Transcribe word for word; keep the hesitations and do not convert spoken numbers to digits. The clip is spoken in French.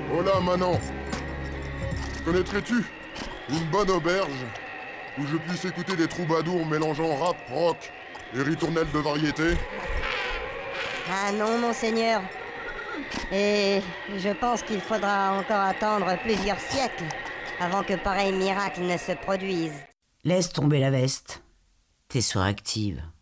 Hola, Manan. Connaîtrais-tu une bonne auberge où je puisse écouter des troubadours mélangeant rap, rock et ritournelles de variété? Ah non, monseigneur. Et je pense qu'il faudra encore attendre plusieurs siècles avant que pareil miracle ne se produise. Laisse tomber la veste. T'es suractive.